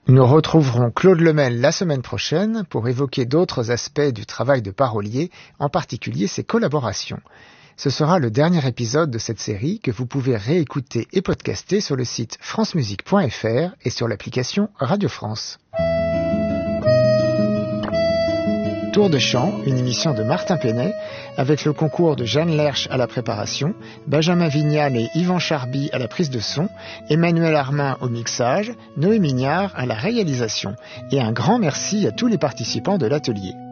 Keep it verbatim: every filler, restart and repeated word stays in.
Nous retrouverons Claude Lemel la semaine prochaine pour évoquer d'autres aspects du travail de parolier, en particulier ses collaborations. Ce sera le dernier épisode de cette série que vous pouvez réécouter et podcaster sur le site francemusique point f r et sur l'application Radio France. Tour de chant, une émission de Martin Penet, avec le concours de Jeanne Lerche à la préparation, Benjamin Vignal et Yvan Charby à la prise de son, Emmanuel Armin au mixage, Noé Mignard à la réalisation, et un grand merci à tous les participants de l'atelier.